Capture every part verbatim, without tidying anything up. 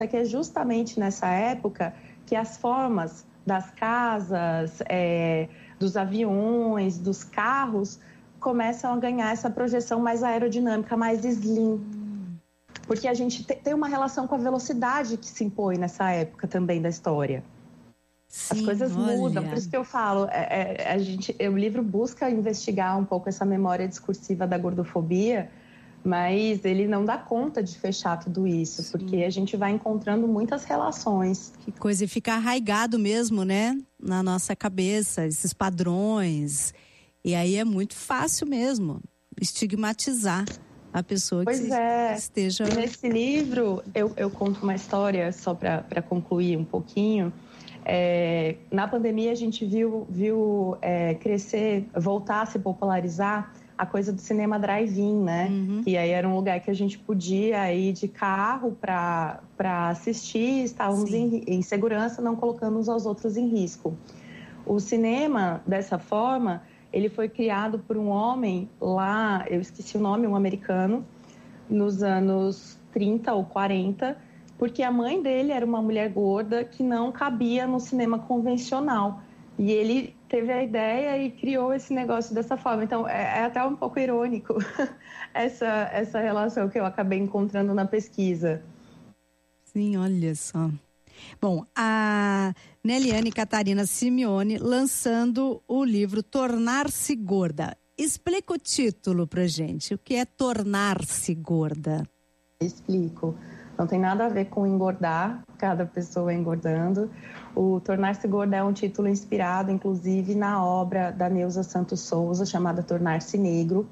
que é justamente nessa época que as formas das casas, é, dos aviões, dos carros, começam a ganhar essa projeção mais aerodinâmica, mais slim. Porque a gente tem uma relação com a velocidade que se impõe nessa época também da história. Sim, as coisas olha. mudam, por isso que eu falo, é, é, a gente, o livro busca investigar um pouco essa memória discursiva da gordofobia, mas ele não dá conta de fechar tudo isso, Sim. porque a gente vai encontrando muitas relações. Que coisa, e fica arraigado mesmo, né, na nossa cabeça, esses padrões, e aí é muito fácil mesmo estigmatizar a pessoa pois que é. esteja... E nesse livro, eu, eu conto uma história, só para concluir um pouquinho. É, na pandemia, a gente viu, viu é, crescer, voltar a se popularizar a coisa do cinema drive-in, né? Uhum. E aí era um lugar que a gente podia ir de carro para assistir, estávamos em, em segurança, não colocando uns aos outros em risco. O cinema, dessa forma, ele foi criado por um homem lá, eu esqueci o nome, um americano, nos anos trinta ou quarenta, porque a mãe dele era uma mulher gorda que não cabia no cinema convencional. E ele teve a ideia e criou esse negócio dessa forma. Então, é, é até um pouco irônico essa, essa relação que eu acabei encontrando na pesquisa. Sim, olha só. Bom, a Neliane Catarina Simeone lançando o livro Tornar-se Gorda. Explica o título pra gente. O que é tornar-se gorda? Explico. Não tem nada a ver com engordar, cada pessoa engordando. O Tornar-se Gorda é um título inspirado, inclusive, na obra da Neuza Santos Souza, chamada Tornar-se Negro.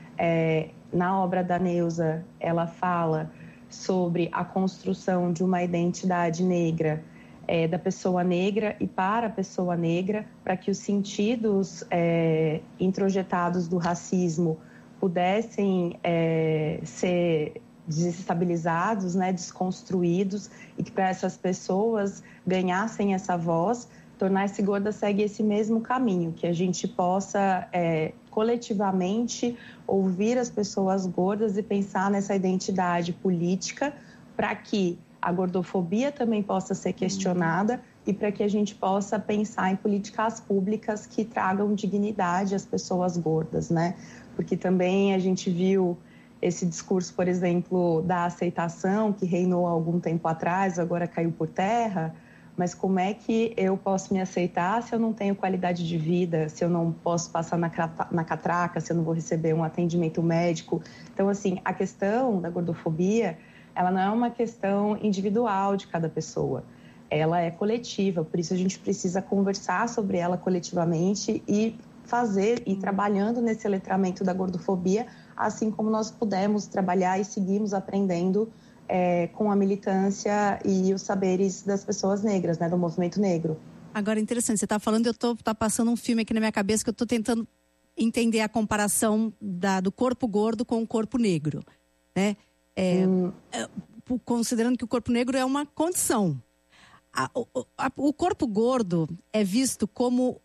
É, na obra da Neuza, ela fala sobre a construção de uma identidade negra, é, da pessoa negra e para a pessoa negra, para que os sentidos é, introjetados do racismo pudessem é, ser desestabilizados, né, desconstruídos, e que para essas pessoas ganhassem essa voz. Tornar-se Gorda segue esse mesmo caminho, que a gente possa é, coletivamente ouvir as pessoas gordas e pensar nessa identidade política para que a gordofobia também possa ser questionada e para que a gente possa pensar em políticas públicas que tragam dignidade às pessoas gordas, né? Porque também a gente viu esse discurso, por exemplo, da aceitação que reinou há algum tempo atrás, agora caiu por terra, mas como é que eu posso me aceitar se eu não tenho qualidade de vida, se eu não posso passar na, na catraca, se eu não vou receber um atendimento médico? Então, assim, a questão da gordofobia, ela não é uma questão individual de cada pessoa, ela é coletiva, por isso a gente precisa conversar sobre ela coletivamente e fazer, e trabalhando nesse letramento da gordofobia, assim como nós pudemos trabalhar e seguimos aprendendo é, com a militância e os saberes das pessoas negras, né, do movimento negro. Agora, interessante, você está falando, eu estou tá passando um filme aqui na minha cabeça que eu estou tentando entender a comparação da, do corpo gordo com o corpo negro, né? É, hum. é, considerando que o corpo negro é uma condição. A, o, a, o corpo gordo é visto como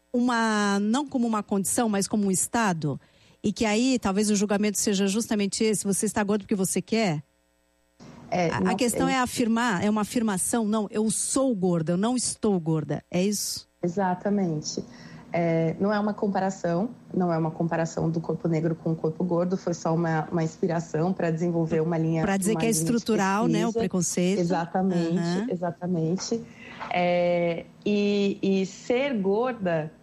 uma, não como uma condição, mas como um estado, e que aí talvez o julgamento seja justamente esse: você está gordo porque você quer? É, a, a questão é afirmar, é uma afirmação, não, eu sou gorda, eu não estou gorda, é isso? Exatamente. É, não é uma comparação, não é uma comparação do corpo negro com o corpo gordo, foi só uma, uma inspiração para desenvolver uma linha... Para dizer que é estrutural, né, o preconceito. Exatamente, uhum. exatamente. É, e, e ser gorda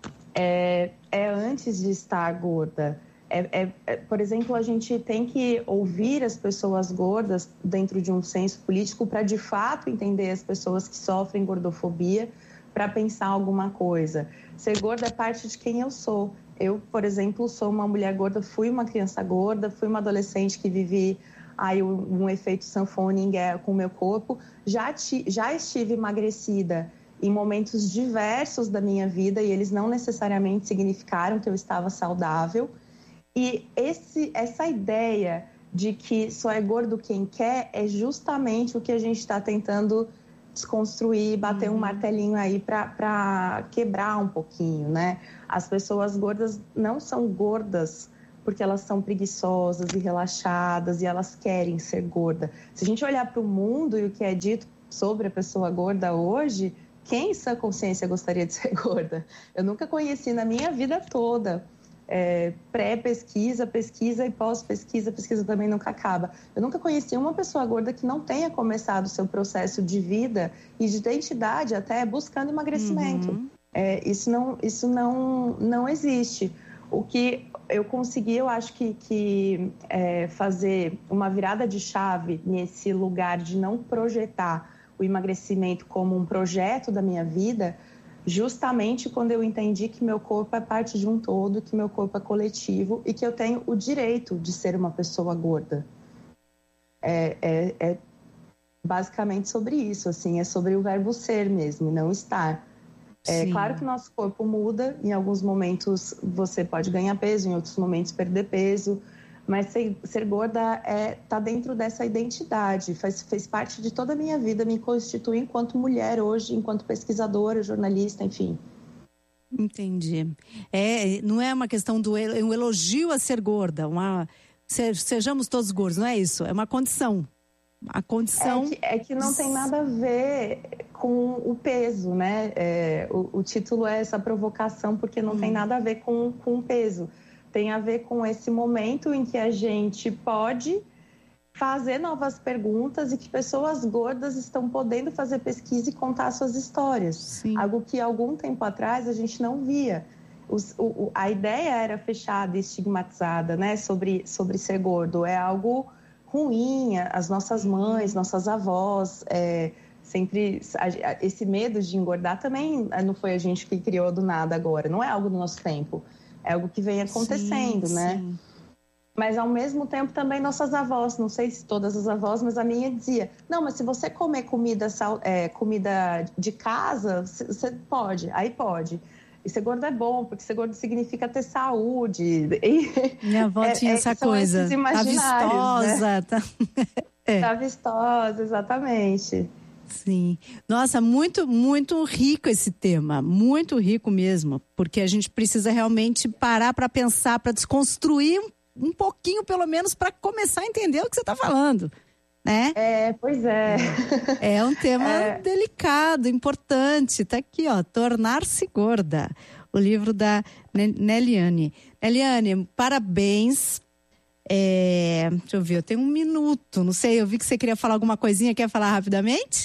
é, é antes de estar gorda. É, é, é, por exemplo, a gente tem que ouvir as pessoas gordas dentro de um senso político para, de fato, entender as pessoas que sofrem gordofobia, para pensar alguma coisa. Ser gorda é parte de quem eu sou. Eu, por exemplo, sou uma mulher gorda, fui uma criança gorda, fui uma adolescente que vivi aí um, um efeito sanfona em guerra com o meu corpo. Já, ti, já estive emagrecida em momentos diversos da minha vida e eles não necessariamente significaram que eu estava saudável. E esse, essa ideia de que só é gordo quem quer é justamente o que a gente está tentando desconstruir, bater uhum. um martelinho aí para quebrar um pouquinho, né? As pessoas gordas não são gordas porque elas são preguiçosas e relaxadas e elas querem ser gorda. Se a gente olhar para o mundo e o que é dito sobre a pessoa gorda hoje, quem em sã consciência gostaria de ser gorda? Eu nunca conheci na minha vida toda, é, pré-pesquisa, pesquisa e pós-pesquisa, pesquisa também nunca acaba. Eu nunca conheci uma pessoa gorda que não tenha começado o seu processo de vida e de identidade até buscando emagrecimento. Uhum. É, isso não, isso não, não existe. O que eu consegui, eu acho que, que é, fazer uma virada de chave nesse lugar de não projetar o emagrecimento como um projeto da minha vida, justamente quando eu entendi que meu corpo é parte de um todo, que meu corpo é coletivo e que eu tenho o direito de ser uma pessoa gorda. É, é, é basicamente sobre isso, assim, é sobre o verbo ser mesmo, e não estar. É Sim. claro que o nosso corpo muda, em alguns momentos você pode ganhar peso, em outros momentos perder peso, mas ser, ser gorda é, tá dentro dessa identidade, faz, fez parte de toda a minha vida, me constitui enquanto mulher hoje, enquanto pesquisadora, jornalista, enfim. Entendi. É, não é uma questão do é um elogio a ser gorda, uma, se, sejamos todos gordos, não é isso, é uma condição. A condição... É que, é que não tem nada a ver com o peso, né? É, o, o título é essa provocação porque não hum. tem nada a ver com, com o peso. Tem a ver com esse momento em que a gente pode fazer novas perguntas e que pessoas gordas estão podendo fazer pesquisa e contar suas histórias. Sim. Algo que algum tempo atrás a gente não via. Os, o, a ideia era fechada e estigmatizada, né? Sobre, sobre ser gordo. É algo ruim. As nossas mães, nossas avós... É, sempre esse medo de engordar também não foi a gente que criou do nada agora. Não é algo do nosso tempo. É algo que vem acontecendo, sim, né? Sim. Mas, ao mesmo tempo, também nossas avós, não sei se todas as avós, mas a minha dizia, não, mas se você comer comida, é, comida de casa, você pode, aí pode. E ser gordo é bom, porque ser gordo significa ter saúde. E, minha avó é, tinha é, essa coisa, tá vistosa. Né? Tá... é. tá vistosa, exatamente. Sim. Nossa, muito, muito rico esse tema, muito rico mesmo, porque a gente precisa realmente parar para pensar, para desconstruir um, um pouquinho, pelo menos, para começar a entender o que você está falando, né? É, pois é. É, é um tema é. delicado, importante. Tá aqui, ó, Tornar-se Gorda, o livro da Neliane. Neliane, parabéns. É, deixa eu ver, eu tenho um minuto, não sei, eu vi que você queria falar alguma coisinha, quer falar rapidamente?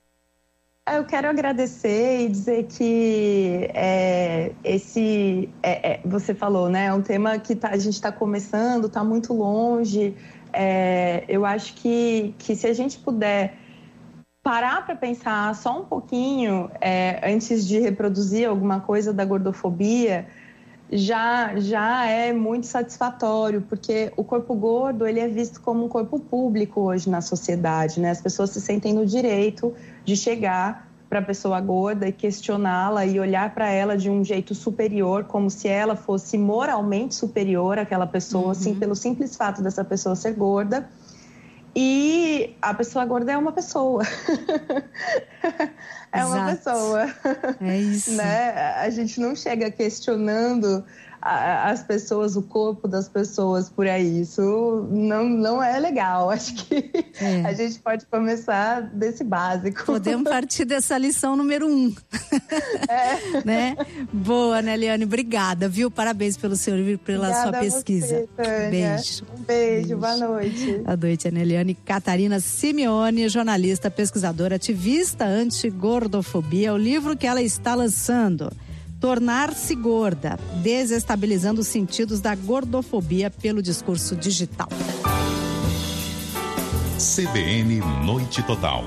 Eu quero agradecer e dizer que é, esse, é, é, você falou, né, é um tema que tá, a gente está começando, está muito longe. É, eu acho que, que se a gente puder parar para pensar só um pouquinho é, antes de reproduzir alguma coisa da gordofobia, já, já é muito satisfatório, porque o corpo gordo ele é visto como um corpo público hoje na sociedade, né? As pessoas se sentem no direito de chegar para a pessoa gorda e questioná-la e olhar para ela de um jeito superior, como se ela fosse moralmente superior àquela pessoa, uhum. assim, pelo simples fato dessa pessoa ser gorda. E a pessoa gorda é uma pessoa. É uma Exato. pessoa. É isso. Né? A gente não chega questionando a, as pessoas, o corpo das pessoas por aí. Isso não, não é legal. Acho que é. a gente pode começar desse básico. Podemos partir dessa lição número um. É. Né? Boa, Neliane. Obrigada, viu? Parabéns pelo seu livro, pela Obrigada sua pesquisa. A você, beijo. Um beijo, beijo, boa noite. Boa noite, a Neliane Catarina Simeone, jornalista, pesquisadora, ativista anti-gordofobia. O livro que ela está lançando, Tornar-se Gorda, desestabilizando os sentidos da gordofobia pelo discurso digital. C B N Noite Total.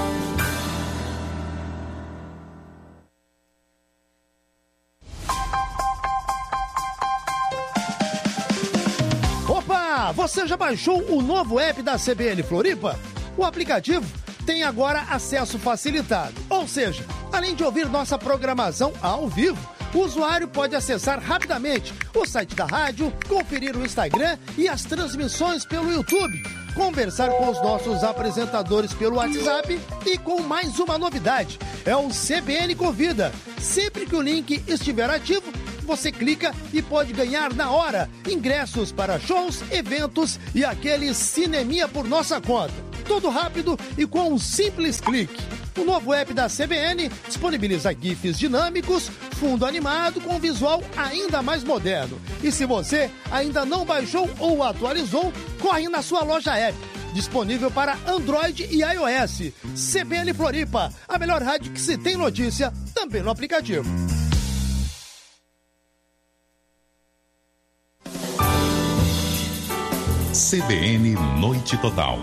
Opa! Você já baixou o novo app da C B N Floripa? O aplicativo tem agora acesso facilitado, ou seja, além de ouvir nossa programação ao vivo, o usuário pode acessar rapidamente o site da rádio, conferir o Instagram e as transmissões pelo YouTube, conversar com os nossos apresentadores pelo WhatsApp e com mais uma novidade, é o C B N Convida. Sempre que o link estiver ativo, você clica e pode ganhar na hora ingressos para shows, eventos e aquele cineminha por nossa conta. Tudo rápido e com um simples clique. O novo app da C B N disponibiliza GIFs dinâmicos, fundo animado com visual ainda mais moderno. E se você ainda não baixou ou atualizou, corre na sua loja app. Disponível para Android e iOS. C B N Floripa, a melhor rádio que se tem notícia, também no aplicativo. C B N Noite Total.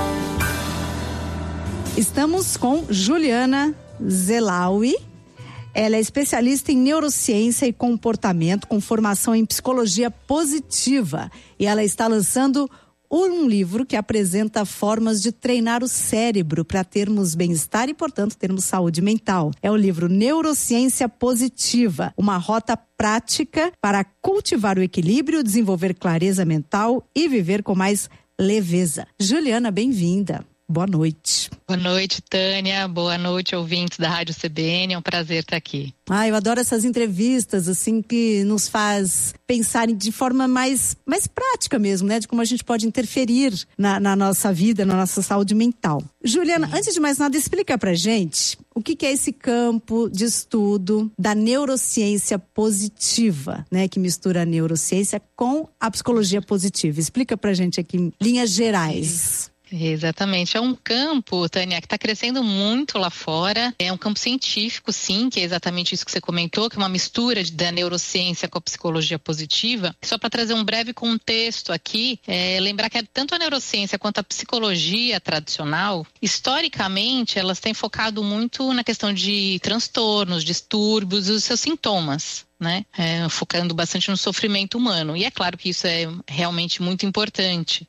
Estamos com Juliana Zelaui. Ela é especialista em neurociência e comportamento, com formação em psicologia positiva. E ela está lançando um livro que apresenta formas de treinar o cérebro para termos bem-estar e, portanto, termos saúde mental. É o livro Neurociência Positiva, uma rota prática para cultivar o equilíbrio, desenvolver clareza mental e viver com mais leveza. Juliana, bem-vinda. Boa noite. Boa noite, Tânia. Boa noite, ouvintes da Rádio C B N. É um prazer estar aqui. Ah, eu adoro essas entrevistas, assim, que nos faz pensar de forma mais, mais prática mesmo, né? De como a gente pode interferir na, na nossa vida, na nossa saúde mental. Juliana, Sim. antes de mais nada, explica pra gente o que, que é esse campo de estudo da neurociência positiva, né? Que mistura a neurociência com a psicologia positiva. Explica pra gente aqui em linhas gerais. Sim. Exatamente, é um campo, Tânia, que está crescendo muito lá fora, é um campo científico, sim, que é exatamente isso que você comentou, que é uma mistura da neurociência com a psicologia positiva. Só para trazer um breve contexto aqui, é, lembrar que tanto a neurociência quanto a psicologia tradicional, historicamente, elas têm focado muito na questão de transtornos, distúrbios e os seus sintomas. Né? É, focando bastante no sofrimento humano. E é claro que isso é realmente muito importante.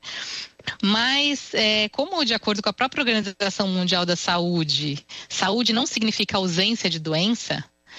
Mas, é, como de acordo com a própria Organização Mundial da Saúde, saúde não significa ausência de doença,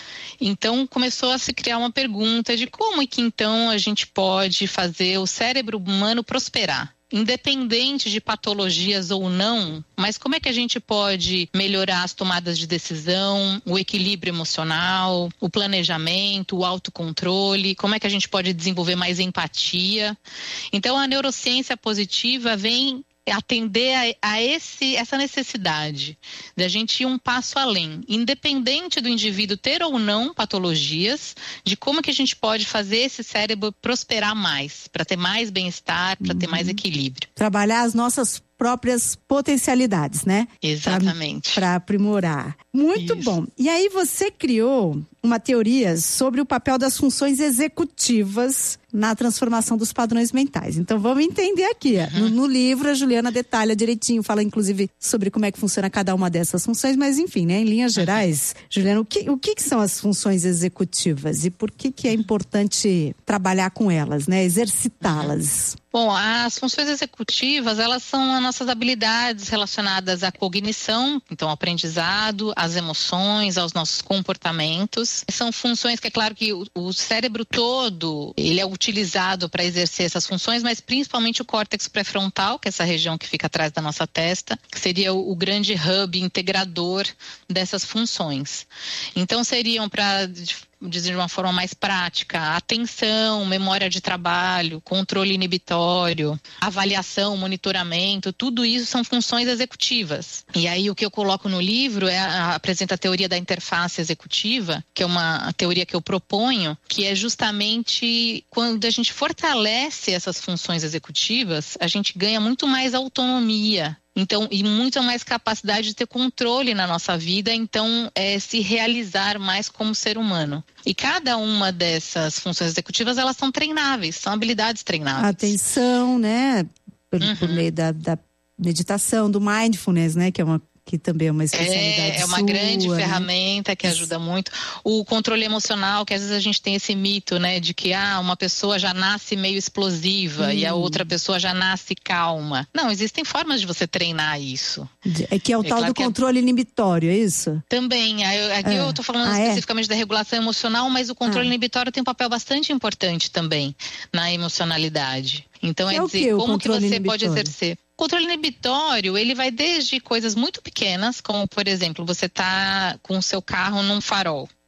então começou a se criar uma pergunta de como é que então a gente pode fazer o cérebro humano prosperar. Independente de patologias ou não, mas como é que a gente pode melhorar as tomadas de decisão, o equilíbrio emocional, o planejamento, o autocontrole, como é que a gente pode desenvolver mais empatia. Então a neurociência positiva vem atender a, a esse, essa necessidade da gente ir um passo além, independente do indivíduo ter ou não patologias, de como que a gente pode fazer esse cérebro prosperar mais, para ter mais bem-estar, para uhum. ter mais equilíbrio. Trabalhar as nossas próprias potencialidades, né? Exatamente. Para aprimorar. Muito Isso. bom. E aí você criou uma teoria sobre o papel das funções executivas na transformação dos padrões mentais. Então vamos entender aqui. Uhum. No, no livro a Juliana detalha direitinho, fala inclusive sobre como é que funciona cada uma dessas funções, mas enfim, né? Em linhas gerais, uhum. Juliana, o que, o que são as funções executivas e por que que é importante trabalhar com elas, né? Exercitá-las. Uhum. Bom, as funções executivas, elas são as nossas habilidades relacionadas à cognição, então ao aprendizado, às emoções, aos nossos comportamentos. São funções que é claro que o, o cérebro todo, ele é utilizado para exercer essas funções, mas principalmente o córtex pré-frontal, que é essa região que fica atrás da nossa testa, que seria o, o grande hub integrador dessas funções. Então seriam para dizer de uma forma mais prática, atenção, memória de trabalho, controle inibitório, avaliação, monitoramento, tudo isso são funções executivas. E aí o que eu coloco no livro é a, apresenta a teoria da interface executiva, que é uma teoria que eu proponho, que é justamente quando a gente fortalece essas funções executivas, a gente ganha muito mais autonomia. Então, e muito mais capacidade de ter controle na nossa vida, então é se realizar mais como ser humano. E cada uma dessas funções executivas, elas são treináveis, são habilidades treináveis. Atenção, né? Por, uhum. por meio da, da meditação, do mindfulness, né? Que é uma que também é uma especialidade É, é uma sua, grande né? ferramenta que ajuda muito. O controle emocional, que às vezes a gente tem esse mito, né, de que ah, uma pessoa já nasce meio explosiva hum. e a outra pessoa já nasce calma. Não, existem formas de você treinar isso. É que é o é tal claro do controle é... inibitório, é isso? Também. Aqui é. eu estou falando ah, especificamente é? da regulação emocional, mas o controle ah. inibitório tem um papel bastante importante também na emocionalidade. Então que é, é dizer, que, como que você inibitório? pode exercer. O controle inibitório, ele vai desde coisas muito pequenas, como, por exemplo, você tá com o seu carro num farol.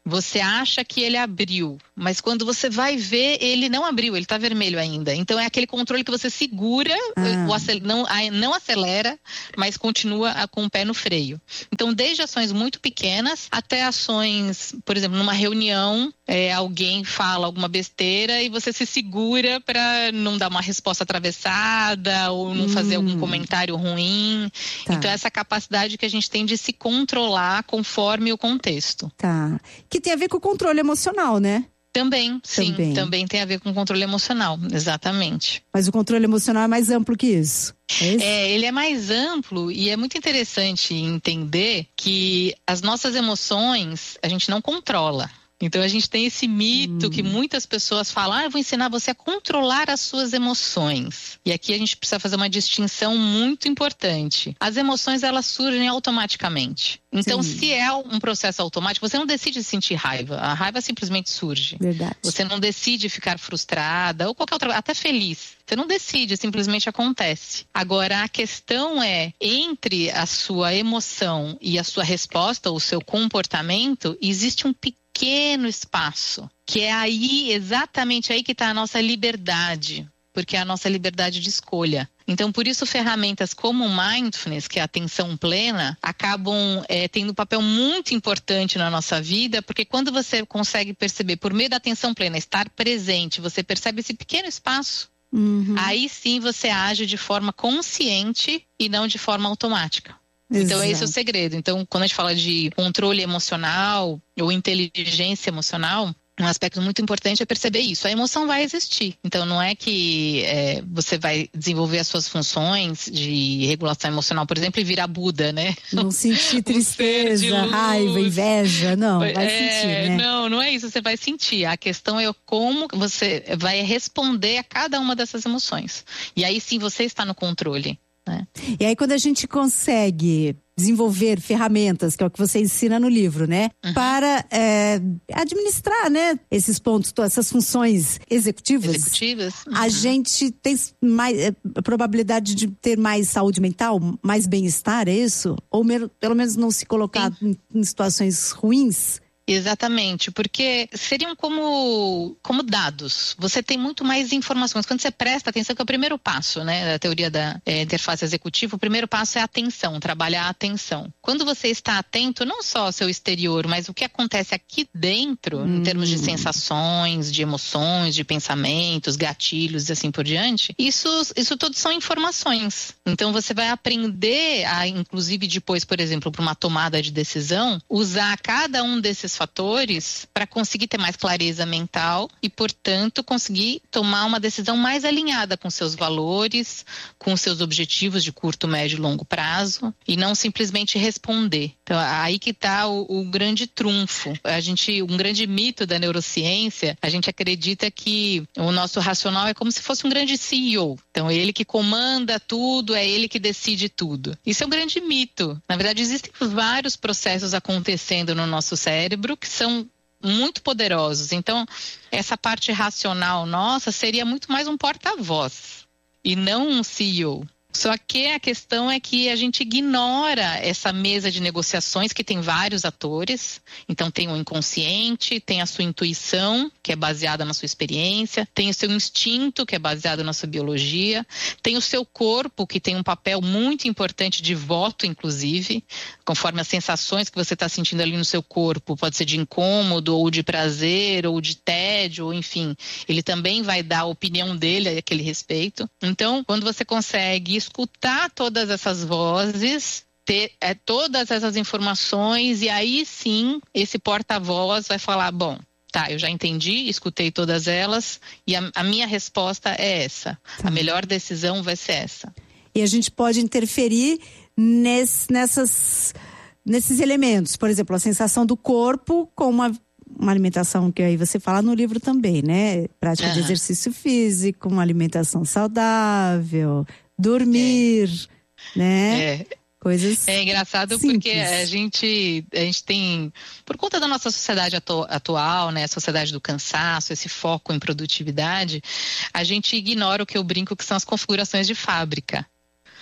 Você acha que ele abriu, mas quando você vai ver, ele não abriu, ele está vermelho ainda. Então é aquele controle que você segura, ah. o acel- não, não acelera, mas continua com o pé no freio. Então, desde ações muito pequenas até ações, por exemplo, numa reunião, é, alguém fala alguma besteira e você se segura para não dar uma resposta atravessada ou não hum. fazer algum comentário ruim. Tá. Então, essa capacidade que a gente tem de se controlar conforme o contexto. Tá. Que tem a ver com o controle emocional, né? Também, sim. Também. Também tem a ver com o controle emocional, exatamente. Mas o controle emocional é mais amplo que isso? É, isso? É, ele é mais amplo e é muito interessante entender que as nossas emoções a gente não controla. Então a gente tem esse mito hum. que muitas pessoas falam, ah, eu vou ensinar você a controlar as suas emoções. E aqui a gente precisa fazer uma distinção muito importante. As emoções, elas surgem automaticamente. Então, Sim. se é um processo automático, você não decide sentir raiva. A raiva simplesmente surge. Verdade. Você não decide ficar frustrada ou qualquer outra, até feliz. Você não decide, simplesmente acontece. Agora, a questão é, entre a sua emoção e a sua resposta, o seu comportamento, existe um pequeno espaço, que é aí, exatamente aí que está a nossa liberdade, porque é a nossa liberdade de escolha. Então, por isso, ferramentas como o Mindfulness, que é a atenção plena, acabam é, tendo um papel muito importante na nossa vida, porque quando você consegue perceber, por meio da atenção plena, estar presente, você percebe esse pequeno espaço, uhum. aí sim você age de forma consciente e não de forma automática. Então, Exato. Esse é o segredo. Então, quando a gente fala de controle emocional ou inteligência emocional, um aspecto muito importante é perceber isso. A emoção vai existir. Então, não é que é, você vai desenvolver as suas funções de regulação emocional, por exemplo, e virar Buda, né? Não sentir tristeza, raiva, inveja. Não, vai é, sentir, né? Não, não é isso. Você vai sentir. A questão é como você vai responder a cada uma dessas emoções. E aí, sim, você está no controle. É. E aí quando a gente consegue desenvolver ferramentas, que é o que você ensina no livro, né? Uhum. Para é, administrar, né? Esses pontos, essas funções executivas. Executivas. Uhum. A gente tem mais é, probabilidade de ter mais saúde mental, mais bem-estar, é isso? Ou me, pelo menos não se colocar em, em situações ruins? Exatamente, porque seriam como, como dados. Você tem muito mais informações. Quando você presta atenção, que é o primeiro passo, né, da teoria da é, interface executiva, o primeiro passo é a atenção, trabalhar a atenção. Quando você está atento, não só ao seu exterior, mas o que acontece aqui dentro, hum. em termos de sensações, de emoções, de pensamentos, gatilhos e assim por diante, isso, isso tudo são informações. Então você vai aprender a, inclusive depois, por exemplo, para uma tomada de decisão, usar cada um desses fatores para conseguir ter mais clareza mental e, portanto, conseguir tomar uma decisão mais alinhada com seus valores, com seus objetivos de curto, médio e longo prazo e não simplesmente responder. Então, aí que está o, o grande trunfo. A gente, um grande mito da neurociência, a gente acredita que o nosso racional é como se fosse um grande C E O. Então, é ele que comanda tudo, é ele que decide tudo. Isso é um grande mito. Na verdade, existem vários processos acontecendo no nosso cérebro que são muito poderosos. Então, essa parte racional nossa seria muito mais um porta-voz e não um C E O. Só que a questão é que a gente ignora essa mesa de negociações que tem vários atores. Então tem o inconsciente, tem a sua intuição, que é baseada na sua experiência, tem o seu instinto, que é baseado na sua biologia, tem o seu corpo, que tem um papel muito importante de voto, inclusive, conforme as sensações que você está sentindo ali no seu corpo, pode ser de incômodo, ou de prazer, ou de tédio, ou enfim, ele também vai dar a opinião dele a aquele respeito. Então, quando você consegue escutar todas essas vozes, ter é, todas essas informações, e aí sim, esse porta-voz vai falar, bom, tá, eu já entendi, escutei todas elas, e a, a minha resposta é essa. Tá. A melhor decisão vai ser essa. E a gente pode interferir nesse, nessas, nesses elementos, por exemplo, a sensação do corpo com uma, uma alimentação, que aí você fala no livro também, né? Prática uhum. de exercício físico, uma alimentação saudável, dormir, é. né? É. Coisas É engraçado simples. Porque a gente, a gente tem, por conta da nossa sociedade atu, atual, né, a sociedade do cansaço, esse foco em produtividade, a gente ignora o que eu brinco que são as configurações de fábrica.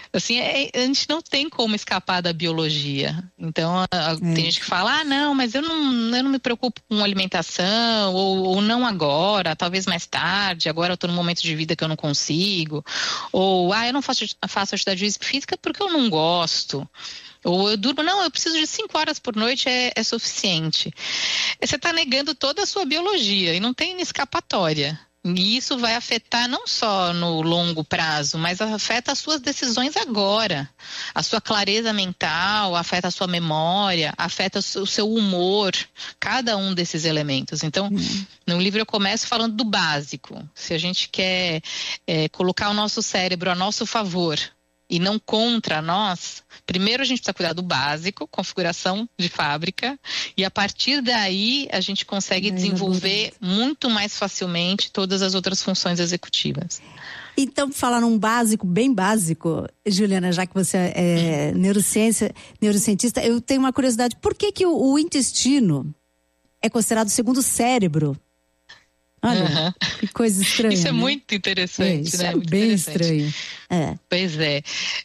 Assim, é, a gente não tem como escapar da biologia. Então, a, a, é. tem gente que fala, ah, não, mas eu não, eu não me preocupo com alimentação, ou, ou não agora, talvez mais tarde, agora eu estou num momento de vida que eu não consigo. Ou, ah, eu não faço, faço atividade física porque eu não gosto. Ou eu durmo, não, eu preciso de cinco horas por noite, é, é suficiente. Você está negando toda a sua biologia e não tem escapatória. E isso vai afetar não só no longo prazo, mas afeta as suas decisões agora. A sua clareza mental, afeta a sua memória, afeta o seu humor, cada um desses elementos. Então, uhum. no livro eu começo falando do básico. Se a gente quer é, colocar o nosso cérebro a nosso favor e não contra nós, primeiro a gente precisa cuidar do básico, configuração de fábrica, e a partir daí a gente consegue é, desenvolver muito mais facilmente todas as outras funções executivas. Então, falar num básico, bem básico, Juliana, já que você é neurociência, neurocientista, eu tenho uma curiosidade, por que que o, o intestino é considerado o segundo cérebro? Olha, uhum. que coisa estranha. Isso é né? muito interessante, é, isso né? É muito bem estranho. É. Pois é.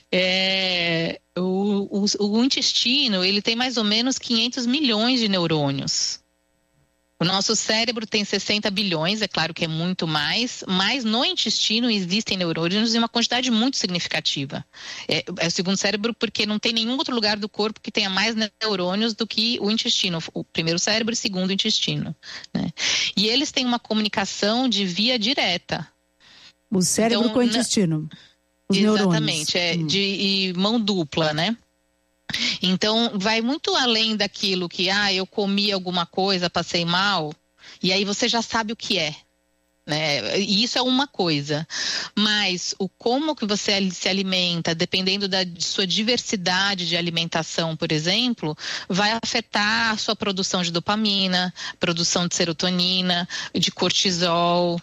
é o, o, o intestino, ele tem mais ou menos quinhentos milhões de neurônios. O nosso cérebro tem sessenta bilhões, é claro que é muito mais, mas no intestino existem neurônios em uma quantidade muito significativa. É, é o segundo cérebro porque não tem nenhum outro lugar do corpo que tenha mais neurônios do que o intestino. O primeiro cérebro e o segundo intestino. Né? E eles têm uma comunicação de via direta. O cérebro então, com o intestino. Os exatamente, neurônios. é hum. de e mão dupla, né? Então, vai muito além daquilo que, ah, eu comi alguma coisa, passei mal, e aí você já sabe o que é, né? E isso é uma coisa, mas o como que você se alimenta, dependendo da de sua diversidade de alimentação, por exemplo, vai afetar a sua produção de dopamina, produção de serotonina, de cortisol,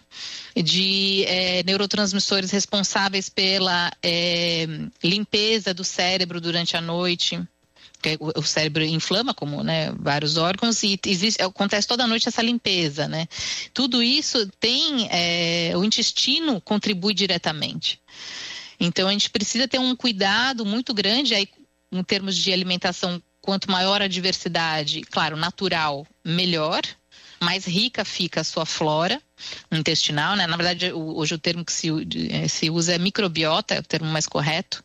de é, neurotransmissores responsáveis pela é, limpeza do cérebro durante a noite. O cérebro inflama, como né, vários órgãos, e existe, acontece toda noite essa limpeza, né? Tudo isso tem, é, o intestino contribui diretamente. Então, a gente precisa ter um cuidado muito grande aí, em termos de alimentação. Quanto maior a diversidade, claro, natural, melhor, mais rica fica a sua flora intestinal, né? Na verdade, hoje o termo que se, se usa é microbiota, é o termo mais correto.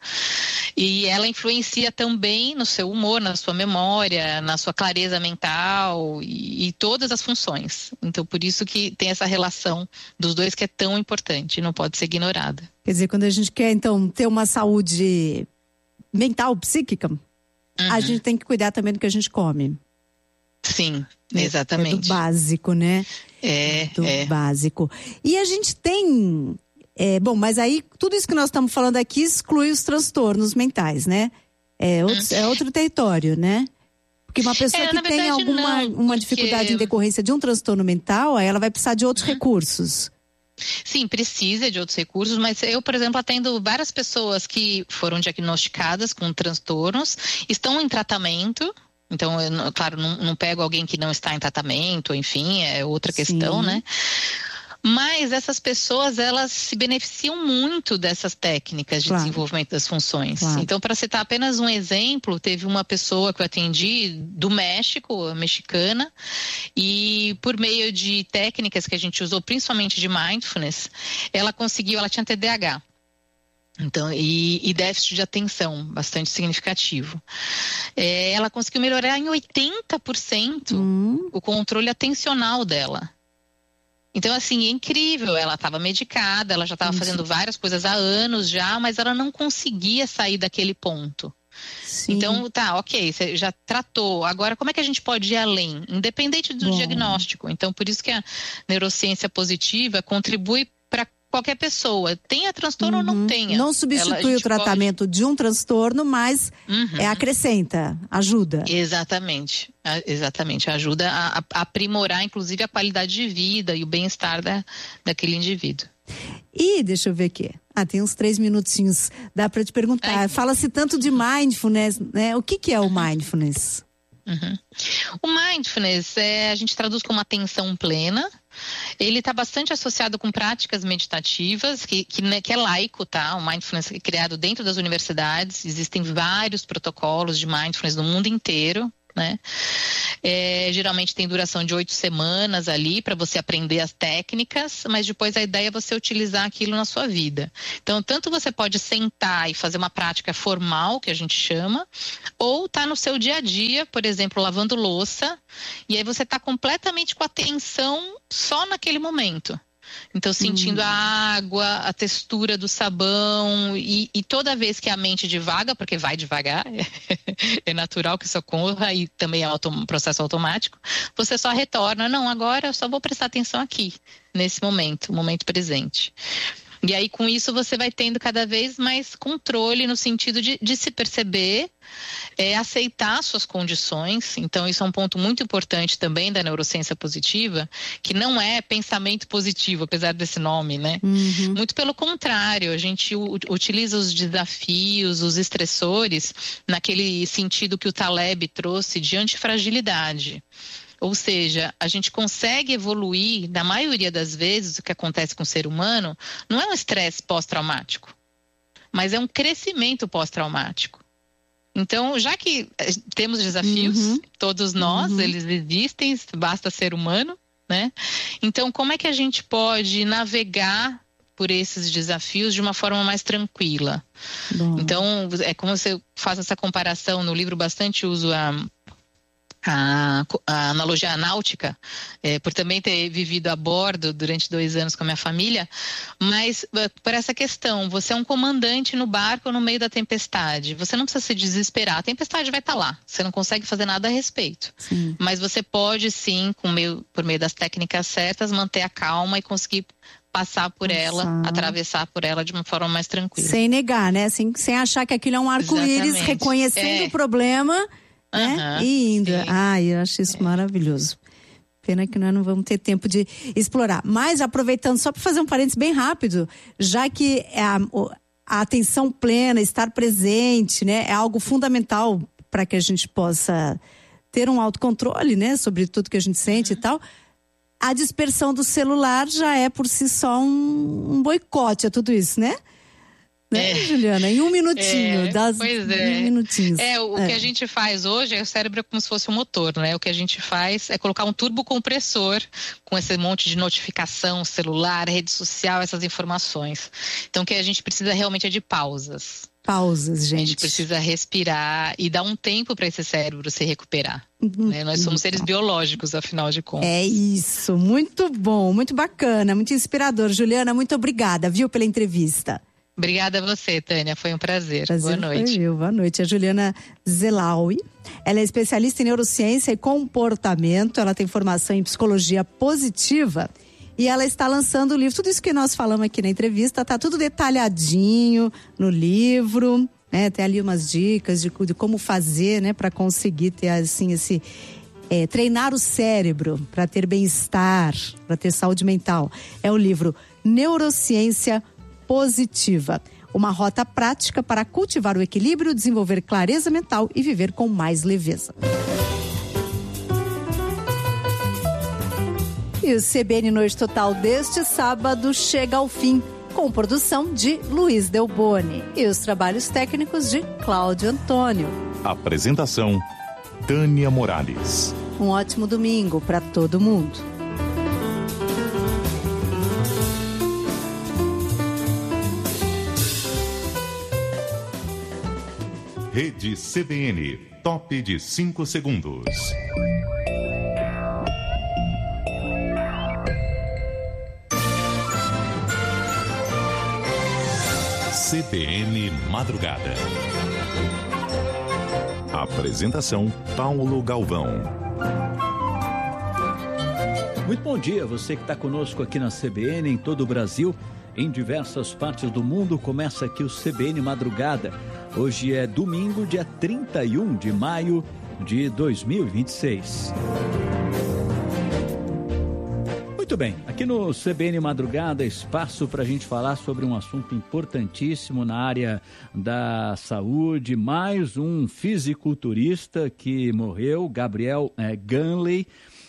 E ela influencia também no seu humor, na sua memória, na sua clareza mental e, e todas as funções. Então, por isso que tem essa relação dos dois que é tão importante, não pode ser ignorada. Quer dizer, quando a gente quer, então, ter uma saúde mental, psíquica, uhum. a gente tem que cuidar também do que a gente come. Sim, exatamente. É do básico, né? É, do é. básico. E a gente tem... É, bom, mas aí tudo isso que nós estamos falando aqui exclui os transtornos mentais, né? É outro, hum. é outro território, né? Porque uma pessoa é, que tem verdade, alguma não, uma dificuldade porque... em decorrência de um transtorno mental, aí ela vai precisar de outros hum. recursos. Sim, precisa de outros recursos, mas eu, por exemplo, atendo várias pessoas que foram diagnosticadas com transtornos, estão em tratamento. Então, eu, claro, não, não pego alguém que não está em tratamento, enfim, é outra questão, Sim. né? Mas essas pessoas, elas se beneficiam muito dessas técnicas de claro. desenvolvimento das funções. Claro. Então, para citar apenas um exemplo, teve uma pessoa que eu atendi do México, mexicana, e por meio de técnicas que a gente usou, principalmente de mindfulness, ela conseguiu, ela tinha T D A H. Então, e, e déficit de atenção, bastante significativo. É, ela conseguiu melhorar em oitenta por cento hum. o controle atencional dela. Então, assim, é incrível. Ela estava medicada, ela já estava fazendo várias coisas há anos já, mas ela não conseguia sair daquele ponto. Sim. Então, tá, ok, você já tratou. Agora, como é que a gente pode ir além? Independente do Bom. diagnóstico. Então, por isso que a neurociência positiva contribui para qualquer pessoa, tenha transtorno uhum. ou não tenha. Não substitui Ela, o tratamento pode... de um transtorno, mas uhum. é, acrescenta, ajuda. Exatamente, exatamente, ajuda a, a aprimorar, inclusive, a qualidade de vida e o bem-estar da, daquele indivíduo. E, deixa eu ver aqui, ah, tem uns três minutinhos, dá para te perguntar, é. fala-se tanto de mindfulness, né? O que que é o mindfulness? Uhum. O mindfulness, é, a gente traduz como atenção plena, Ele está bastante associado com práticas meditativas, que, que, né, que é laico, tá? O mindfulness é criado dentro das universidades, existem vários protocolos de mindfulness no mundo inteiro, né? É, geralmente tem duração de oito semanas ali para você aprender as técnicas, mas depois a ideia é você utilizar aquilo na sua vida. Então, tanto você pode sentar e fazer uma prática formal, que a gente chama, ou tá no seu dia a dia, por exemplo, lavando louça, e aí você tá completamente com a atenção só naquele momento. Então, sentindo hum. a água, a textura do sabão e, e toda vez que a mente divaga, porque vai devagar, é natural que isso ocorra e também é um processo automático, você só retorna, não, agora eu só vou prestar atenção aqui, nesse momento, momento presente. E aí, com isso, você vai tendo cada vez mais controle no sentido de, de se perceber, é, aceitar suas condições. Então, isso é um ponto muito importante também da neurociência positiva, que não é pensamento positivo, apesar desse nome, né? Uhum. Muito pelo contrário, a gente u- utiliza os desafios, os estressores, naquele sentido que o Taleb trouxe de antifragilidade. Ou seja, a gente consegue evoluir, na maioria das vezes, o que acontece com o ser humano, não é um estresse pós-traumático, mas é um crescimento pós-traumático. Então, já que temos desafios, uhum. todos nós, uhum. eles existem, basta ser humano, né? Então, como é que a gente pode navegar por esses desafios de uma forma mais tranquila? Bom. Então, é como você faz essa comparação, no livro bastante uso a... A, a analogia náutica, é, por também ter vivido a bordo durante dois anos com a minha família, mas por essa questão, você é um comandante no barco no meio da tempestade, você não precisa se desesperar, a tempestade vai estar lá, você não consegue fazer nada a respeito, sim. mas você pode sim, com meio, por meio das técnicas certas, manter a calma e conseguir passar por Nossa. ela, atravessar por ela de uma forma mais tranquila. Sem negar, né? Sem, sem achar que aquilo é um arco-íris, reconhecendo é. o problema... Né? Uhum, e indo. Sim. Ai, eu acho isso maravilhoso. Pena que nós não vamos ter tempo de explorar. Mas aproveitando, só para fazer um parênteses bem rápido, já que a, a atenção plena, estar presente, né, é algo fundamental para que a gente possa ter um autocontrole, né, sobre tudo que a gente sente uhum. e tal. A dispersão do celular já é por si só um, um boicote a tudo isso, né? Né, é. Juliana? Em um minutinho, é, das pois é. um minutinho. É, o é. que a gente faz hoje, é o cérebro é como se fosse um motor, né? O que a gente faz é colocar um turbocompressor com esse monte de notificação, celular, rede social, essas informações. Então, o que a gente precisa realmente é de pausas. Pausas, gente. A gente precisa respirar e dar um tempo para esse cérebro se recuperar. Uhum. Né? Nós somos seres biológicos, afinal de contas. É isso, muito bom, muito bacana, muito inspirador. Juliana, muito obrigada, viu, pela entrevista. Obrigada a você, Tânia. Foi um prazer. prazer Boa noite. Foi eu. Boa noite. A Juliana Zelaui. Ela é especialista em neurociência e comportamento. Ela tem formação em psicologia positiva. E ela está lançando o livro. Tudo isso que nós falamos aqui na entrevista está tudo detalhadinho no livro. Né? Tem ali umas dicas de, de como fazer, né, para conseguir ter assim esse é, treinar o cérebro para ter bem-estar, para ter saúde mental. É o livro Neurociência Positiva, uma rota prática para cultivar o equilíbrio, desenvolver clareza mental e viver com mais leveza. E o C B N Noite Total deste sábado chega ao fim, com produção de Luiz Delboni e os trabalhos técnicos de Cláudio Antônio. Apresentação, Tânia Morales. Um ótimo domingo para todo mundo. Rede C B N, top de cinco segundos. C B N Madrugada. Apresentação, Paulo Galvão. Muito bom dia, você que está conosco aqui na C B N, em todo o Brasil, em diversas partes do mundo. Começa aqui o C B N Madrugada. Hoje é domingo, dia trinta e um de maio de dois mil e vinte e seis. Muito bem, aqui no C B N Madrugada, espaço para a gente falar sobre um assunto importantíssimo na área da saúde. Mais um fisiculturista que morreu, Gabriel é, Ganley.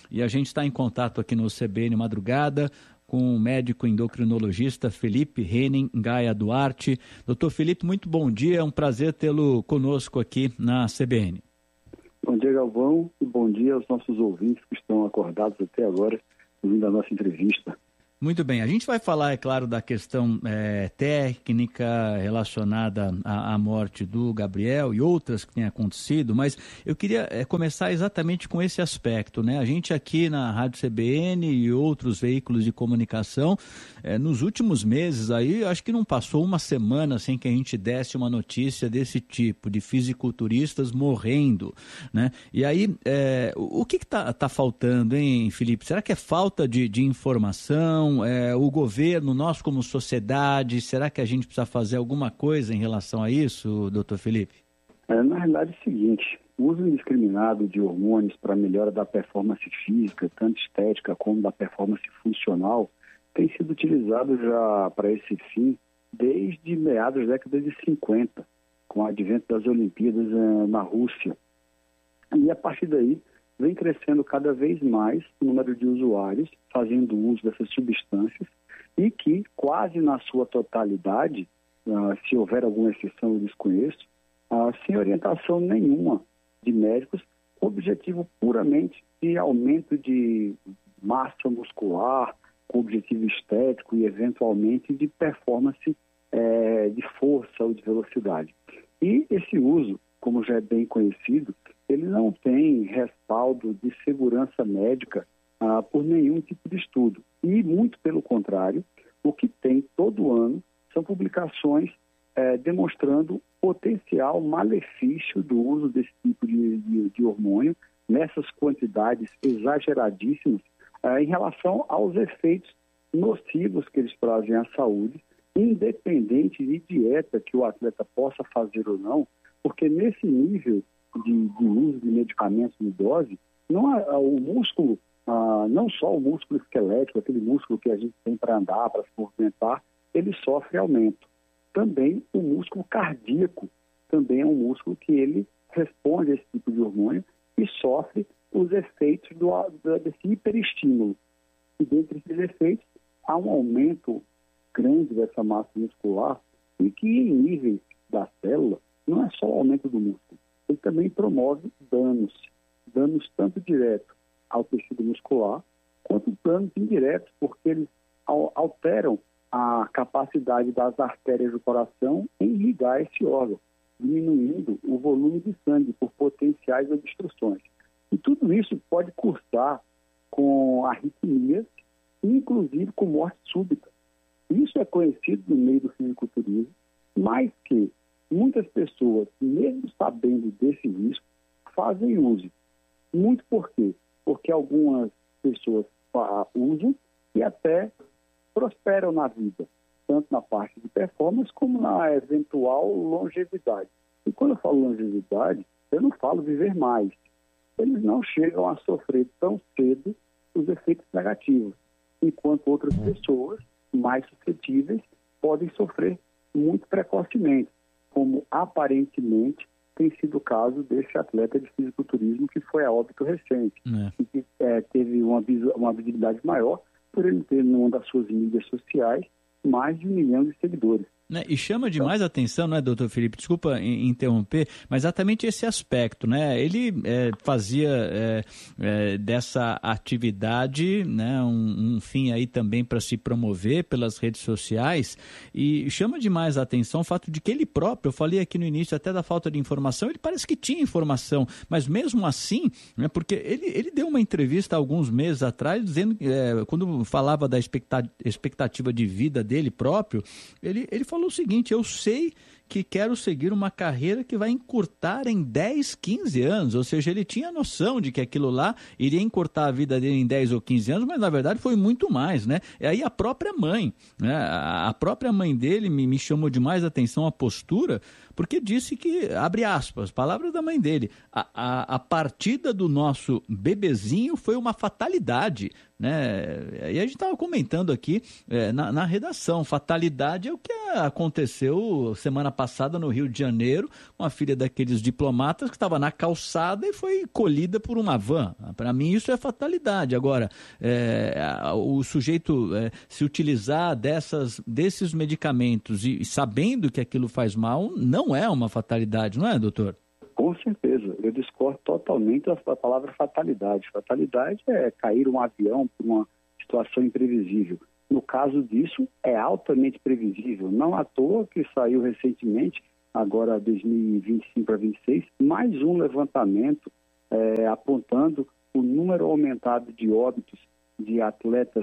E a gente está em contato aqui no C B N Madrugada com o médico endocrinologista Felipe Henning Gaia Duarte. Doutor Felipe, muito bom dia, é um prazer tê-lo conosco aqui na C B N. Bom dia, Galvão, e bom dia aos nossos ouvintes que estão acordados até agora, ouvindo a nossa entrevista. Muito bem, a gente vai falar, é claro, da questão é, técnica relacionada à, à morte do Gabriel e outras que têm acontecido, mas eu queria é, começar exatamente com esse aspecto, né? A gente aqui na Rádio C B N e outros veículos de comunicação, é, nos últimos meses aí, acho que não passou uma semana sem que a gente desse uma notícia desse tipo, de fisiculturistas morrendo, né? E aí, é, o, o que está tá faltando, hein, Felipe? Será que é falta de, de informação? É, o governo, nós como sociedade, será que a gente precisa fazer alguma coisa em relação a isso, doutor Felipe? É, na realidade é o seguinte, o uso indiscriminado de hormônios para melhora da performance física, tanto estética como da performance funcional, tem sido utilizado já para esse fim desde meados da década de cinquenta, com o advento das Olimpíadas eh, na Rússia. E a partir daí, vem crescendo cada vez mais o número de usuários fazendo uso dessas substâncias e que, quase na sua totalidade, uh, se houver alguma exceção, eu desconheço, uh, sem orientação nenhuma de médicos, com objetivo puramente de aumento de massa muscular, com objetivo estético e, eventualmente, de performance eh, de força ou de velocidade. E esse uso, como já é bem conhecido, ele não tem respaldo de segurança médica ah, por nenhum tipo de estudo. E, muito pelo contrário, o que tem todo ano são publicações eh, demonstrando potencial malefício do uso desse tipo de, de, de hormônio, nessas quantidades exageradíssimas, eh, em relação aos efeitos nocivos que eles trazem à saúde, independente de dieta que o atleta possa fazer ou não, porque nesse nível De, de uso de medicamentos em dose, não há, o músculo, ah, não só o músculo esquelético, aquele músculo que a gente tem para andar, para se movimentar, ele sofre aumento. Também o músculo cardíaco, também é um músculo que ele responde a esse tipo de hormônio e sofre os efeitos do, desse hiperestímulo. E dentre esses efeitos, há um aumento grande dessa massa muscular e que em níveis da célula, não é só o aumento do músculo, ele também promove danos, danos tanto diretos ao tecido muscular, quanto danos indiretos, porque eles alteram a capacidade das artérias do coração em irrigar esse órgão, diminuindo o volume de sangue por potenciais obstruções. E tudo isso pode cursar com arritmias, inclusive com morte súbita. Isso é conhecido no meio do fisiculturismo, mas que muitas pessoas, mesmo sabendo desse risco, fazem uso. Muito por quê? Porque algumas pessoas usam e até prosperam na vida, tanto na parte de performance como na eventual longevidade. E quando eu falo longevidade, eu não falo viver mais. Eles não chegam a sofrer tão cedo os efeitos negativos, enquanto outras pessoas mais suscetíveis podem sofrer muito precocemente, como aparentemente tem sido o caso desse atleta de fisiculturismo que foi a óbito recente, é. e que é, teve uma, uma visibilidade maior por ele ter, numa das suas mídias sociais, mais de um milhão de seguidores. Né? E chama demais a atenção, não é, doutor Felipe? Desculpa interromper, mas exatamente esse aspecto, né? Ele é, fazia é, é, dessa atividade, né, um, um fim aí também para se promover pelas redes sociais, e chama demais a atenção o fato de que ele próprio, eu falei aqui no início até da falta de informação, ele parece que tinha informação, mas mesmo assim, né, porque ele, ele deu uma entrevista há alguns meses atrás, dizendo, é, quando falava da expectativa de vida dele próprio, ele, ele falou o seguinte: eu sei que quero seguir uma carreira que vai encurtar em dez, quinze anos, ou seja, ele tinha noção de que aquilo lá iria encurtar a vida dele em dez ou quinze anos, mas na verdade foi muito mais, né? E aí a própria mãe, né? A própria mãe dele me, me chamou demais a atenção a postura, porque disse que, abre aspas, palavras da mãe dele, a, a, a partida do nosso bebezinho foi uma fatalidade, né? E a gente estava comentando aqui é, na, na redação, fatalidade é o que aconteceu semana passada no Rio de Janeiro, uma filha daqueles diplomatas que estava na calçada e foi colhida por uma van. Para mim isso é fatalidade. Agora, é, o sujeito é, se utilizar dessas, desses medicamentos e, e sabendo que aquilo faz mal, não é uma fatalidade, não é, doutor? Com certeza, eu discordo totalmente da palavra fatalidade. Fatalidade é cair um avião por uma situação imprevisível. No caso disso, é altamente previsível. Não à toa que saiu recentemente, agora dois mil e vinte e cinco para vinte e seis, mais um levantamento é, apontando o número aumentado de óbitos de atletas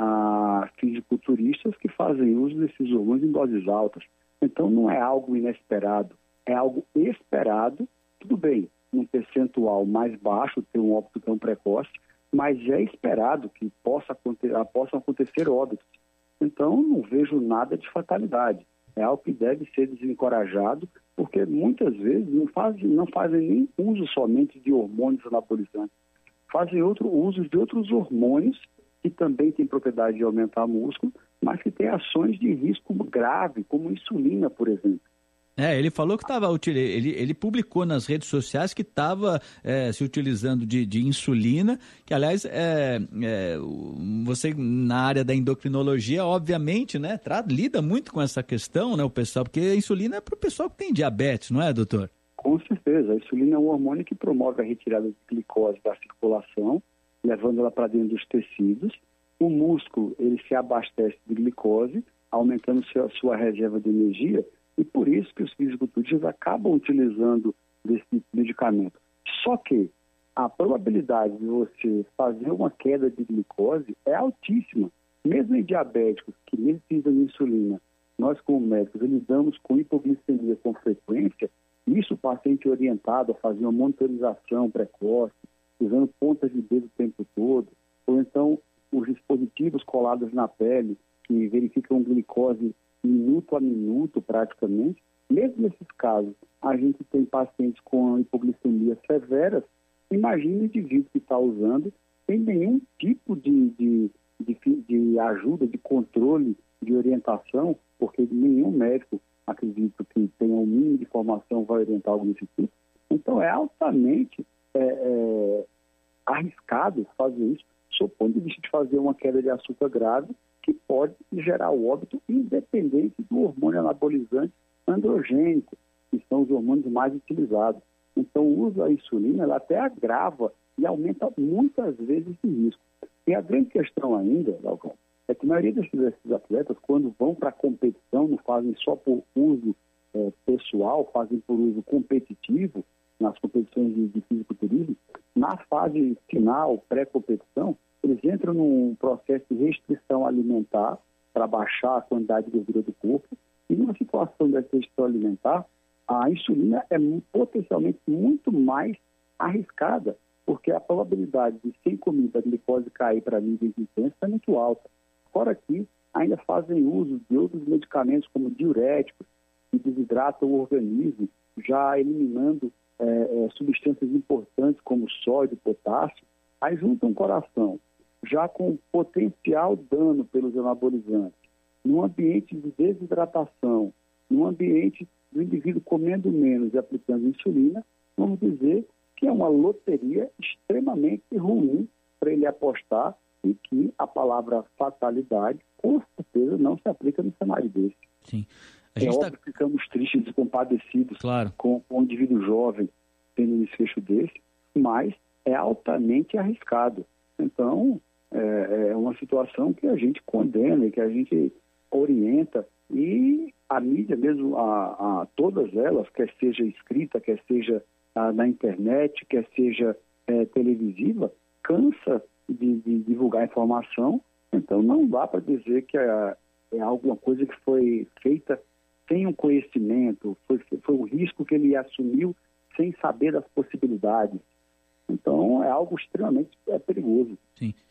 ah, fisiculturistas que fazem uso desses hormônios em doses altas. Então, não é algo inesperado, é algo esperado. Tudo bem, num percentual mais baixo, ter um óbito tão precoce, mas é esperado que possa acontecer, possam acontecer óbitos. Então, não vejo nada de fatalidade. É algo que deve ser desencorajado, porque muitas vezes não fazem, não fazem nem uso somente de hormônios anabolizantes, fazem outro uso de outros hormônios que também têm propriedade de aumentar músculo, mas que têm ações de risco grave, como insulina, por exemplo. É, ele falou que estava, ele, ele publicou nas redes sociais que estava é, se utilizando de, de insulina, que aliás, é, é, você na área da endocrinologia, obviamente, né, trata, lida muito com essa questão, né, o pessoal, porque a insulina é para o pessoal que tem diabetes, não é, doutor? Com certeza, a insulina é um hormônio que promove a retirada de glicose da circulação, levando ela para dentro dos tecidos. O músculo, ele se abastece de glicose, aumentando sua, sua reserva de energia, e por isso que os fisiculturistas acabam utilizando desse medicamento. Só que a probabilidade de você fazer uma queda de glicose é altíssima. Mesmo em diabéticos que nem precisam de insulina, nós como médicos lidamos com hipoglicemia com frequência, isso o paciente orientado a fazer uma monitorização precoce, usando pontas de dedo o tempo todo, ou então os dispositivos colados na pele que verificam glicose minuto a minuto praticamente. Mesmo nesses casos, a gente tem pacientes com hipoglicemia severas. Imagina o indivíduo que está usando sem nenhum tipo de, de, de, de ajuda, de controle, de orientação, porque nenhum médico, acredito que tenha um mínimo de formação, vai orientar algo desse tipo. Então é altamente é, é, arriscado fazer isso, sob o ponto de vista de fazer uma queda de açúcar grave, que pode gerar o óbito independente do hormônio anabolizante androgênico, que são os hormônios mais utilizados. Então, o uso da insulina ela até agrava e aumenta muitas vezes esse risco. E a grande questão ainda, Dalcão, é que a maioria desses, desses atletas, quando vão para a competição, não fazem só por uso é, pessoal, fazem por uso competitivo, nas competições de, de fisiculturismo, na fase final, pré-competição, eles entram num processo de restrição alimentar para baixar a quantidade de gordura do corpo. E numa situação dessa restrição alimentar, a insulina é potencialmente muito mais arriscada, porque a probabilidade de, sem comida, a glicose cair para níveis intensos é muito alta. Fora que ainda fazem uso de outros medicamentos, como diuréticos, que desidratam o organismo, já eliminando é, é, substâncias importantes como sódio, potássio. Aí juntam o coração, já com potencial dano pelos anabolizantes, num ambiente de desidratação, num ambiente do indivíduo comendo menos e aplicando insulina, vamos dizer que é uma loteria extremamente ruim para ele apostar e que a palavra fatalidade, com certeza, não se aplica no cenário desse. Sim. A é gente óbvio tá... que ficamos tristes e compadecidos claro. com, com um indivíduo jovem tendo um desfecho desse, mas é altamente arriscado. Então, é, é uma situação que a gente condena, que a gente orienta, e a mídia mesmo, a, a todas elas, quer seja escrita, quer seja a, na internet, quer seja é, televisiva, cansa de, de divulgar informação. Então não dá para dizer que é, é alguma coisa que foi feita sem um conhecimento, foi, foi um risco que ele assumiu sem saber das possibilidades. Então é algo extremamente é, perigoso. Sim.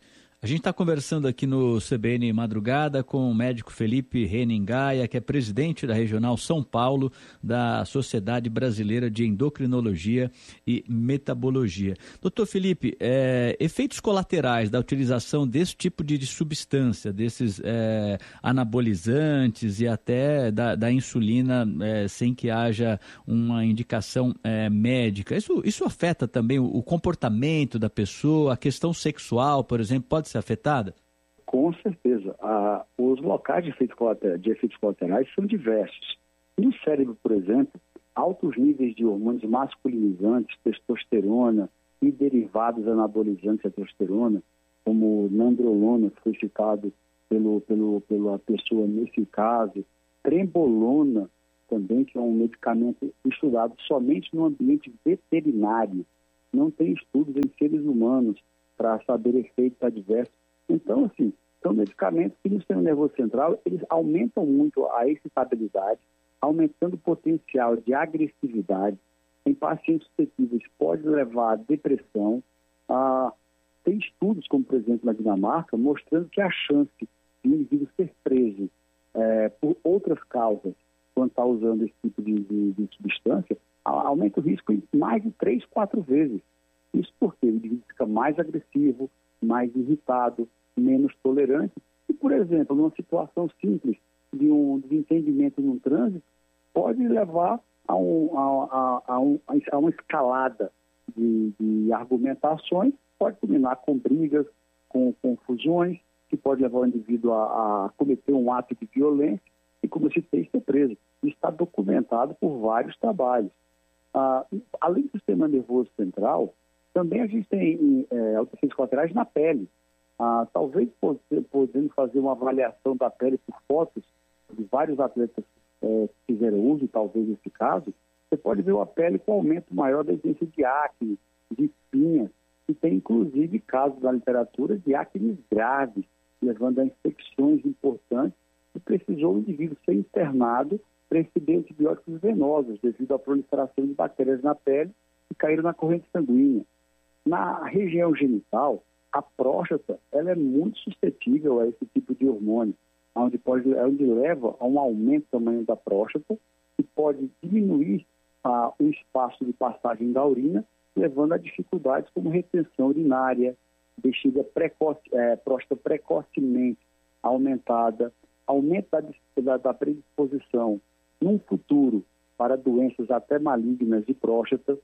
A gente está conversando aqui no C B N Madrugada com o médico Felipe Reningaia, que é presidente da Regional São Paulo da Sociedade Brasileira de Endocrinologia e Metabologia. Doutor Felipe, é, efeitos colaterais da utilização desse tipo de, de substância, desses é, anabolizantes e até da, da insulina é, sem que haja uma indicação é, médica, isso, isso afeta também o, o comportamento da pessoa, a questão sexual, por exemplo, pode ser afetada? Com certeza. Ah, os locais de efeitos, colaterais, de efeitos colaterais são diversos. No cérebro, por exemplo, altos níveis de hormônios masculinizantes, testosterona e derivados anabolizantes da testosterona, como nandrolona, que foi citado pelo, pelo, pela pessoa nesse caso, trembolona também, que é um medicamento estudado somente no ambiente veterinário. Não tem estudos em seres humanos para saber efeitos adversos. Então, assim, são medicamentos que no sistema nervoso central, eles aumentam muito a excitabilidade, aumentando o potencial de agressividade. Em pacientes suscetíveis pode levar à depressão. Ah, tem estudos, como por exemplo na Dinamarca, mostrando que a chance de um indivíduo ser preso é, por outras causas, quando está usando esse tipo de, de, de substância, aumenta o risco em mais de três, quatro vezes. Isso porque o indivíduo fica mais agressivo, mais irritado, menos tolerante. E, por exemplo, numa situação simples de um desentendimento no trânsito, pode levar a, um, a, a, a, um, a uma escalada de, de argumentações, pode culminar com brigas, com confusões, que pode levar o indivíduo a, a cometer um ato de violência e, como eu citei, ser preso. Isso está documentado por vários trabalhos. Ah, além do sistema nervoso central, também a gente tem é, efeitos colaterais na pele. Ah, talvez podendo fazer uma avaliação da pele por fotos de vários atletas é, que fizeram uso, talvez nesse caso, você pode ver uma pele com aumento maior da incidência de acne, de espinhas, e tem inclusive casos na literatura de acne graves, levando a infecções importantes, e precisou o indivíduo ser internado para receber antibióticos venosos devido à proliferação de bactérias na pele que caíram na corrente sanguínea. Na região genital, a próstata ela é muito suscetível a esse tipo de hormônio, onde, pode, onde leva a um aumento do tamanho da próstata e pode diminuir ah, o espaço de passagem da urina, levando a dificuldades como retenção urinária, bexiga precoce, é, próstata precocemente aumentada, aumento da, da, da predisposição num futuro para doenças até malignas de próstata.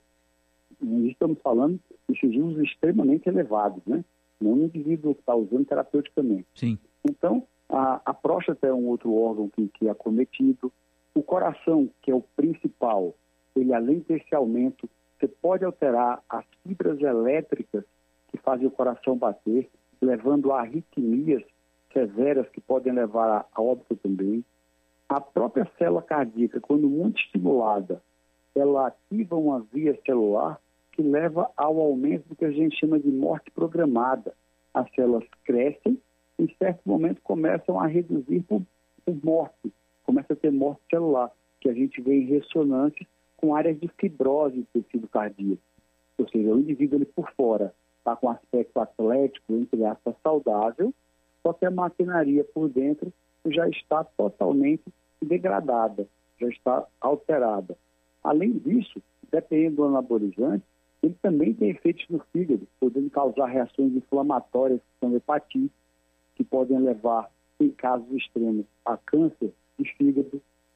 Estamos falando de usos extremamente elevados, né? Não um indivíduo que está usando terapeuticamente. Sim. Então, a, a próstata é um outro órgão que, que é acometido. O coração, que é o principal, ele além desse aumento, você pode alterar as fibras elétricas que fazem o coração bater, levando a arritmias severas que podem levar a óbito também. A própria célula cardíaca, quando muito estimulada, ela ativa uma via celular que leva ao aumento do que a gente chama de morte programada. As células crescem e, em certo momento, começam a reduzir por, por morte. Começa a ter morte celular, que a gente vê em ressonância com áreas de fibrose do tecido cardíaco. Ou seja, o indivíduo ele, por fora está com aspecto atlético, entre aspas, saudável, só que a maquinaria por dentro já está totalmente degradada, já está alterada. Além disso, dependendo do anabolizante, ele também tem efeitos no fígado, podendo causar reações inflamatórias, que são hepatites, que podem levar, em casos extremos, a câncer de fígado,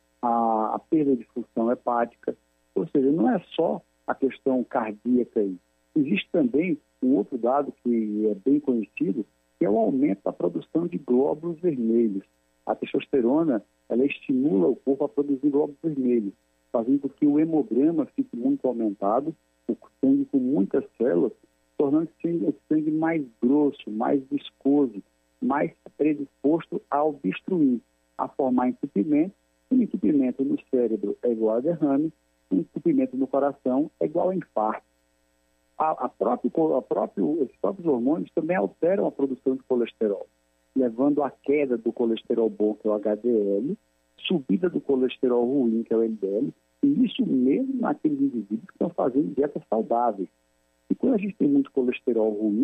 a, a perda de função hepática. Ou seja, não é só a questão cardíaca aí. Existe também um outro dado que é bem conhecido, que é o aumento da produção de glóbulos vermelhos. A testosterona, ela estimula o corpo a produzir glóbulos vermelhos, fazendo com que o hemograma fique muito aumentado, o sangue com muitas células, tornando o sangue mais grosso, mais viscoso, mais predisposto a obstruir, a formar entupimento. Um entupimento no cérebro é igual a derrame, um entupimento no coração é igual a infarto. A, a próprio, a próprio, os próprios hormônios também alteram a produção de colesterol, levando à queda do colesterol bom, que é o H D L, subida do colesterol ruim, que é o L D L, e isso mesmo naqueles indivíduos que estão fazendo dietas saudáveis. E quando a gente tem muito colesterol ruim,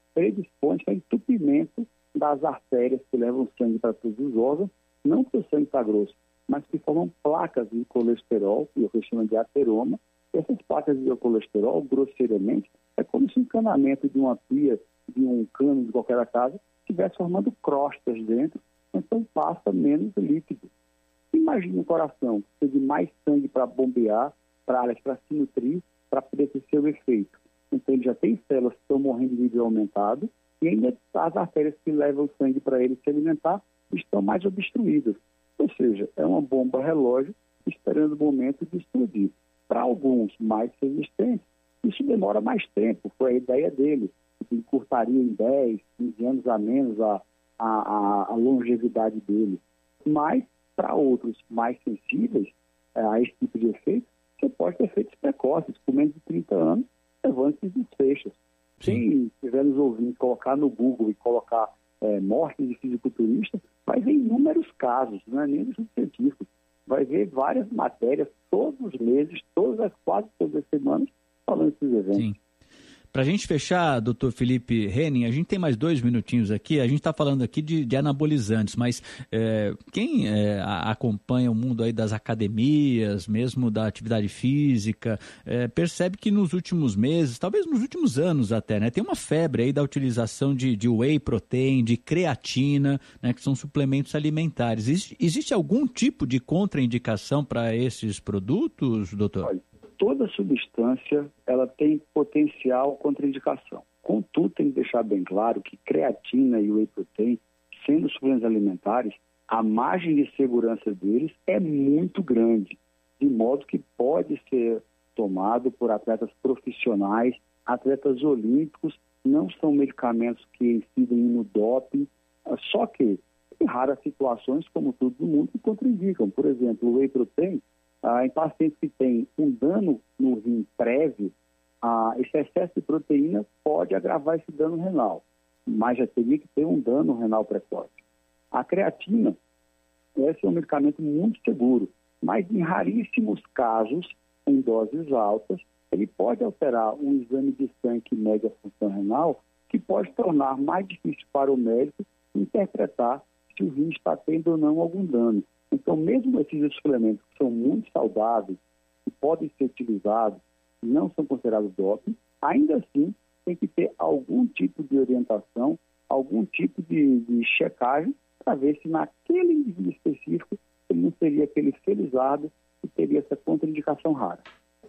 predispõe a entupimento das artérias que levam sangue para todos os órgãos, não porque o sangue está grosso, mas que formam placas de colesterol, que eu chamo de ateroma. Essas placas de colesterol, grosseiramente, é como se o encanamento de uma pia, de um cano de qualquer casa, estivesse formando crostas dentro, então passa menos líquido. Imagina o coração, precisa de mais sangue para bombear, para se nutrir, para poder ter seu efeito. Então ele já tem células que estão morrendo de nível aumentado, e ainda as artérias que levam o sangue para ele se alimentar estão mais obstruídas. Ou seja, é uma bomba relógio esperando o momento de explodir. Para alguns mais resistentes, isso demora mais tempo, foi a ideia dele, que encurtaria em dez, quinze anos a menos a, a, a longevidade dele. Mas, para outros mais sensíveis a esse tipo de efeito, você pode ter efeitos precoces, com menos de trinta anos, levando esses desfechos. Quem estiver nos ouvindo, colocar no Google e colocar é, mortes de fisiculturistas, vai ver inúmeros casos, não é nem dos científicos. Vai ver várias matérias todos os meses, todas as, quase todas as semanas, falando desses eventos. Sim. Para a gente fechar, doutor Felipe Henning, a gente tem mais dois minutinhos aqui, a gente está falando aqui de, de anabolizantes, mas é, quem é, a, acompanha o mundo aí das academias, mesmo da atividade física, é, percebe que nos últimos meses, talvez nos últimos anos até, né, tem uma febre aí da utilização de, de whey protein, de creatina, né, que são suplementos alimentares. Existe, existe algum tipo de contraindicação para esses produtos, doutor? Olha, toda substância ela tem potencial contraindicação. Contudo, tem que deixar bem claro que creatina e whey protein, sendo suplementos alimentares, a margem de segurança deles é muito grande, de modo que pode ser tomado por atletas profissionais, atletas olímpicos, não são medicamentos que incidem no doping, só que em raras situações, como tudo no mundo, contraindicam. Por exemplo, o whey protein, Ah, em pacientes que têm um dano no rim prévio, ah, esse excesso de proteína pode agravar esse dano renal, mas já teria que ter um dano renal precoce. A creatina, esse é um medicamento muito seguro, mas em raríssimos casos, em doses altas, ele pode alterar um exame de sangue que mede a função renal, que pode tornar mais difícil para o médico interpretar se o rim está tendo ou não algum dano. Então, mesmo esses suplementos que são muito saudáveis, que podem ser utilizados, não são considerados doping, ainda assim tem que ter algum tipo de orientação, algum tipo de, de checagem, para ver se naquele indivíduo específico ele não seria aquele felizardo que teria essa contraindicação rara.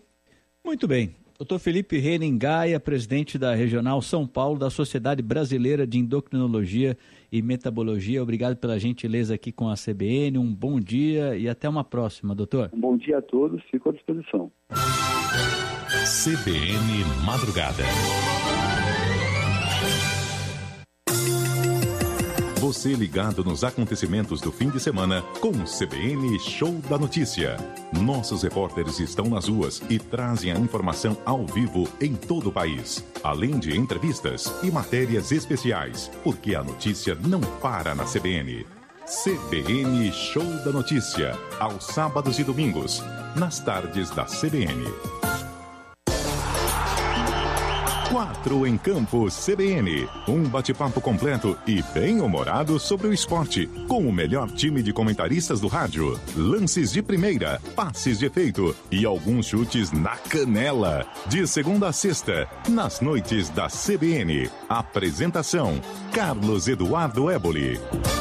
Muito bem. doutor Felipe Henning Gaia, presidente da Regional São Paulo da Sociedade Brasileira de Endocrinologia e Metabologia. Obrigado pela gentileza aqui com a C B N. Um bom dia e até uma próxima, doutor. Um bom dia a todos. Fico à disposição. C B N Madrugada. Você ligado nos acontecimentos do fim de semana com o C B N Show da Notícia. Nossos repórteres estão nas ruas e trazem a informação ao vivo em todo o país, além de entrevistas e matérias especiais, porque a notícia não para na C B N. C B N Show da Notícia, aos sábados e domingos, nas tardes da C B N. Quatro em Campo C B N. Um bate-papo completo e bem-humorado sobre o esporte, com o melhor time de comentaristas do rádio. Lances de primeira, passes de efeito e alguns chutes na canela. De segunda a sexta, nas noites da C B N. Apresentação: Carlos Eduardo Éboli.